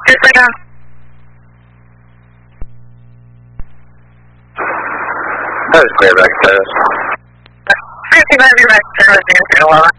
Just right now. That was clear back to us. 55 back to us,